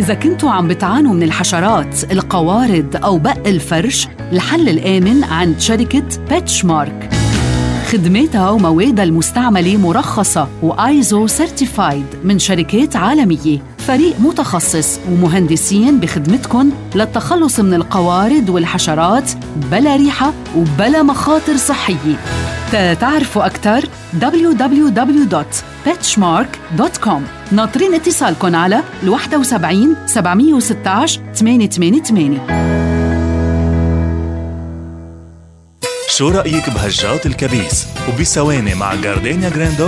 إذا كنتوا عم بتعانوا من الحشرات، القوارض أو بق الفرش، الحل الآمن عند شركة بيتشمارك. خدماتها وموادها المستعملة مرخصة وآيزو سيرتيفايد من شركات عالمية. فريق متخصص ومهندسين بخدمتكم للتخلص من القوارض والحشرات بلا ريحة وبلا مخاطر صحية. تعرفوا أكثر www.petchmark.com. ناطرين اتصالكم على 71 716 888. شو رأيك بهجات الكبيس وبثواني مع جاردينيا جراندو؟